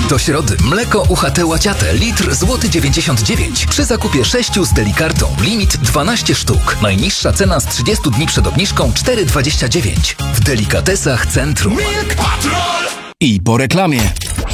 Do środy mleko UHT Łaciate litr złoty 99 przy zakupie 6 z Delikartą. Limit 12 sztuk. Najniższa cena z 30 dni przed obniżką 4,29. W Delikatesach Centrum. Milk Patrol! I po reklamie.